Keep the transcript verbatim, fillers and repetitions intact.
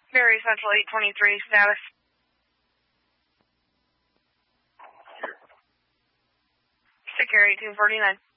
Very Central eight twenty-three, status. Security two forty-nine.